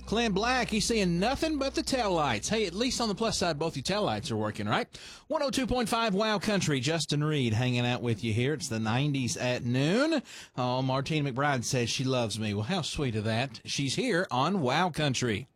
Clint Black, he's seeing nothing but the taillights. Hey, at least on the plus side, both your taillights are working, right? 102.5 Wow Country. Justin Reed hanging out with you here. It's the 90s at noon. Oh, Martina McBride says she loves me. Well, how sweet of that. She's here on Wow Country.